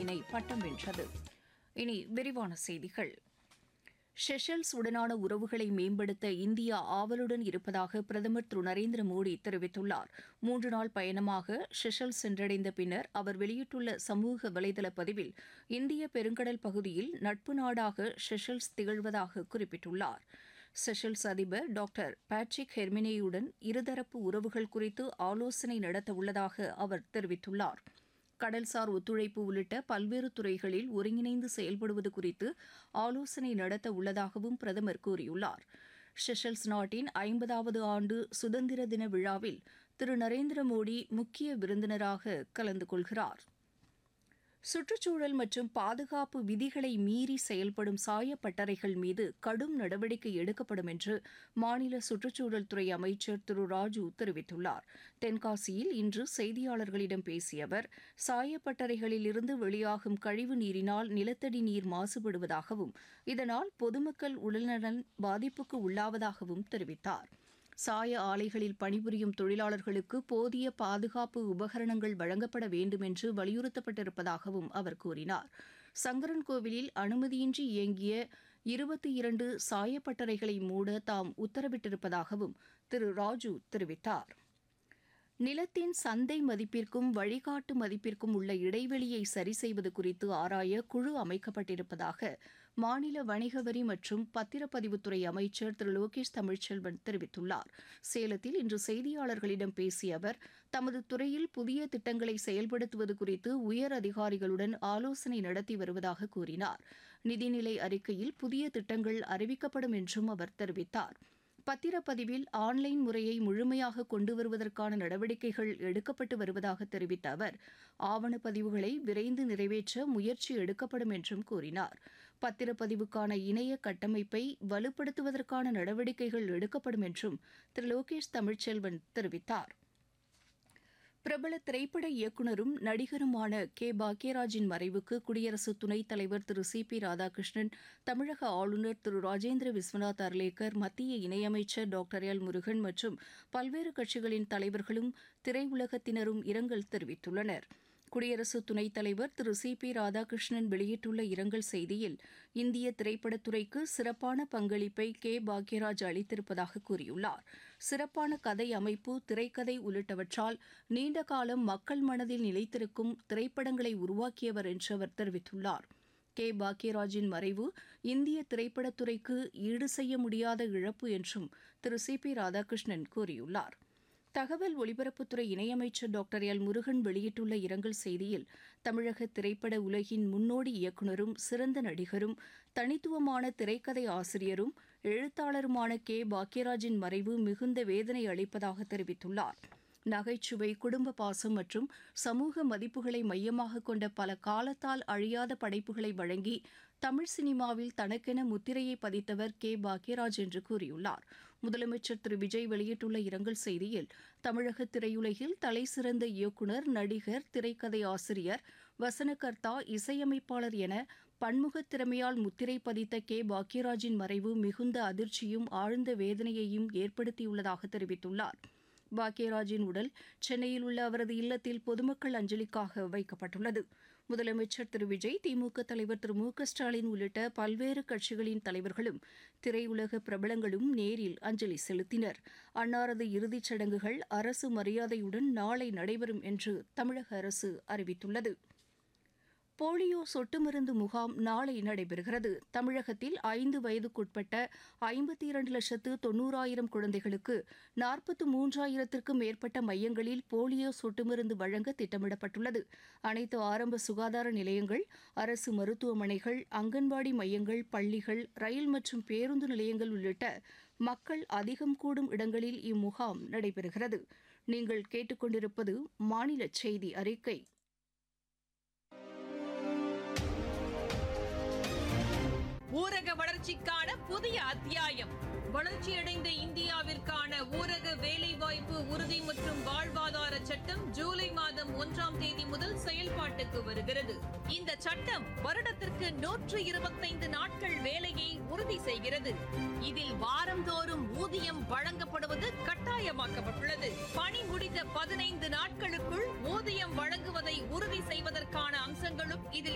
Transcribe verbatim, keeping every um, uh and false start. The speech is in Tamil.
இணை பட்டம் வென்றது. இனி விரிவான செய்திகள். செஷல்ஸ் உடனான உறவுகளை மேம்படுத்த இந்தியா ஆவலுடன் இருப்பதாக பிரதமர் திரு நரேந்திர மோடி தெரிவித்துள்ளார். மூன்று நாள் பயணமாக செஷல்ஸ் சென்றடைந்த பின்னர் அவர் வெளியிட்டுள்ள சமூக வலைதள பதிவில் இந்திய பெருங்கடல் பகுதியில் நட்பு நாடாக செஷல்ஸ் திகழ்வதாக குறிப்பிட்டுள்ளார். செஷல்ஸ் அதிபர் டாக்டர் பேட்ரிக் ஹெர்மினியுடன் இருதரப்பு உறவுகள் குறித்து ஆலோசனை நடத்த உள்ளதாக அவர் தெரிவித்துள்ளார். கடல்சார் ஒத்துழைப்பு உள்ளிட்ட பல்வேறு துறைகளில் ஒருங்கிணைந்து செயல்படுவது குறித்து ஆலோசனை நடத்த உள்ளதாகவும் பிரதமர் கூறியுள்ளார். செஷல்ஸ் நாட்டின் ஐம்பதாவது ஆண்டு சுதந்திர தின விழாவில் திரு நரேந்திர மோடி முக்கிய விருந்தினராக கலந்து கொள்கிறார். சுற்றுச்சூழல் மற்றும் பாதுகாப்பு விதிகளை மீறி செயல்படும் சாயப்பட்டறைகள் மீது கடும் நடவடிக்கை எடுக்கப்படும் என்று மாநில சுற்றுச்சூழல் துறை அமைச்சர் திரு ராஜு தெரிவித்துள்ளார். தென்காசியில் இன்று செய்தியாளர்களிடம் பேசிய அவர், சாயப்பட்டறைகளில் இருந்து வெளியாகும் கழிவு நீரினால் நிலத்தடி நீர் மாசுபடுவதாகவும் இதனால் பொதுமக்கள் உடல்நலன் பாதிப்புக்கு உள்ளாவதாகவும் தெரிவித்தார். சாய ஆலைகளில் பணிபுரியும் தொழிலாளர்களுக்கு போதிய பாதுகாப்பு உபகரணங்கள் வழங்கப்பட வேண்டும் என்று வலியுறுத்தப்பட்டிருப்பதாகவும் அவர் கூறினார். சங்கரன்கோவிலில் அனுமதியின்றி இயங்கிய இருபத்தி இரண்டு சாயப்பட்டறைகளை மூட தாம் உத்தரவிட்டிருப்பதாகவும் திரு ராஜு தெரிவித்தார். நிலத்தின் சந்தை மதிப்பிற்கும் வழிகாட்டு மதிப்பிற்கும் உள்ள இடைவெளியை சரி செய்வது குறித்து ஆராய குழு அமைக்கப்பட்டிருப்பதாக மாநில வணிக வரி மற்றும் பத்திரப்பதிவுத்துறை அமைச்சர் திரு லோகேஷ் தமிழ்ச்செல்வன் தெரிவித்துள்ளார். சேலத்தில் இன்று செய்தியாளர்களிடம் பேசிய அவர், தமது துறையில் புதிய திட்டங்களை செயல்படுத்துவது குறித்து உயர் அதிகாரிகளுடன் ஆலோசனை நடத்தி வருவதாக கூறினார். நிதிநிலை அறிக்கையில் புதிய திட்டங்கள் அறிவிக்கப்படும் என்றும் அவர் தெரிவித்தார். பத்திரப்பதிவில் ஆன்லைன் முறையை முழுமையாக கொண்டு வருவதற்கான நடவடிக்கைகள் எடுக்கப்பட்டு வருவதாக தெரிவித்த அவர், ஆவணப்பதிவுகளை விரைந்து நிறைவேற்ற முயற்சி எடுக்கப்படும் என்றும் கூறினார். பத்திரப்பதிவுக்கான இணைய கட்டமைப்பை வலுப்படுத்துவதற்கான நடவடிக்கைகள் எடுக்கப்படும் என்றும் திரு லோகேஷ் தமிழ்ச்செல்வன் தெரிவித்தார். பிரபல திரைப்பட இயக்குநரும் நடிகருமான கே பாக்யராஜின் மறைவுக்கு குடியரசு துணைத் தலைவர் திரு சி பி ராதாகிருஷ்ணன், தமிழக ஆளுநர் திரு ராஜேந்திர விஸ்வநாத் அர்லேக்கர், மத்திய இணையமைச்சர் டாக்டர் எல் முருகன் மற்றும் பல்வேறு கட்சிகளின் தலைவர்களும் திரையுலகத்தினரும் இரங்கல் தெரிவித்துள்ளனர். குடியரசு துணைத் தலைவர் திரு சி பி ராதாகிருஷ்ணன் வெளியிட்டுள்ள இரங்கல் செய்தியில், இந்திய திரைப்படத்துறைக்கு சிறப்பான பங்களிப்பை கே பாக்யராஜ் அளித்திருப்பதாக கூறியுள்ளார். சிறப்பான கதை அமைப்பு, திரைக்கதை உள்ளிட்டவற்றால் நீண்ட காலம் மக்கள் மனதில் நிலைத்திருக்கும் திரைப்படங்களை உருவாக்கியவர் என்று அவர் தெரிவித்துள்ளார். கே பாக்யராஜின் மறைவு இந்திய திரைப்படத்துறைக்கு ஈடு செய்ய முடியாத இழப்பு என்றும் திரு சி பி ராதாகிருஷ்ணன் கூறியுள்ளார். தகவல் ஒலிபரப்புத்துறை இணையமைச்சர் டாக்டர் எல் முருகன் வெளியிட்டுள்ள இரங்கல் செய்தியில், தமிழக திரைப்பட உலகின் முன்னோடி இயக்குநரும் சிறந்த நடிகரும் தனித்துவமான திரைக்கதை ஆசிரியரும் எழுத்தாளருமான கே பாக்யராஜின் மறைவு மிகுந்த வேதனை அளிப்பதாக தெரிவித்துள்ளார். நகைச்சுவை, குடும்ப பாசம் மற்றும் சமூக மதிப்புகளை மையமாக கொண்ட பல காலத்தால் அழியாத படைப்புகளை வழங்கி தமிழ் சினிமாவில் தனக்கென முத்திரையை பதித்தவர் கே பாக்யராஜ் என்று கூறியுள்ளார். முதலமைச்சர் திரு விஜய் வெளியிட்டுள்ள இரங்கல் செய்தியில், தமிழக திரையுலகில் தலைசிறந்த இயக்குநர், நடிகர், திரைக்கதை ஆசிரியர், வசனகர்த்தா, இசையமைப்பாளர் என பன்முகத் திறமையால் முத்திரை பதித்த கே பாக்யராஜின் மறைவு மிகுந்த அதிர்ச்சியும் ஆழ்ந்த வேதனையையும் ஏற்படுத்தியுள்ளதாக தெரிவித்துள்ளார். பாக்யராஜின் உடல் சென்னையில் உள்ள அவரது இல்லத்தில் பொதுமக்கள் அஞ்சலிக்காக வைக்கப்பட்டுள்ளது. முதலமைச்சர் திரு விஜய், திமுக தலைவர் திரு மு க ஸ்டாலின் உள்ளிட்ட பல்வேறு கட்சிகளின் தலைவர்களும் திரையுலக பிரபலங்களும் நேரில் அஞ்சலி செலுத்தினர். அன்னாரது இறுதிச் சடங்குகள் அரசு மரியாதையுடன் நாளை நடைபெறும் என்று தமிழக அரசு அறிவித்துள்ளது. போலியோ சொட்டு மருந்து முகாம் நாளை நடைபெறுகிறது. தமிழகத்தில் ஐந்து வயதுக்குட்பட்ட ஐம்பத்தி இரண்டு லட்சத்து தொன்னூறாயிரம் குழந்தைகளுக்கு நாற்பத்து மூன்றாயிரத்திற்கும் மேற்பட்ட மையங்களில் போலியோ சொட்டு மருந்து வழங்க திட்டமிடப்பட்டுள்ளது. அனைத்து ஆரம்ப சுகாதார நிலையங்கள், அரசு மருத்துவமனைகள், அங்கன்வாடி மையங்கள், பள்ளிகள், ரயில் மற்றும் பேருந்து நிலையங்கள் உள்ளிட்ட மக்கள் அதிகம் கூடும் இடங்களில் இம்முகாம் நடைபெறுகிறது. நீங்கள் கேட்டுக்கொண்டிருப்பது மாநில செய்தி அறிக்கை. ஊரக வளர்ச்சிக்கான புதிய அத்தியாயம். வளர்ச்சியடைந்த இந்தியாவிற்கான ஊரக வேலைவாய்ப்பு உறுதி மற்றும் வாழ்வாதார சட்டம் ஜூலை மாதம் ஒன்றாம் தேதி முதல் செயல்பாட்டுக்கு வருகிறது. இந்த சட்டம் வருடத்திற்கு நூற்று இருபத்தைந்து நாட்கள் வேலையை உறுதி செய்கிறது. இதில் வாரந்தோறும் ஊதியம் வழங்கப்படுவது கட்டாயமாக்கப்பட்டுள்ளது. பணி முடிந்த பதினைந்து நாட்களுக்குள் ஊதியம் வழங்குவதை உறுதி செய்வதற்கான அம்சங்களும் இதில்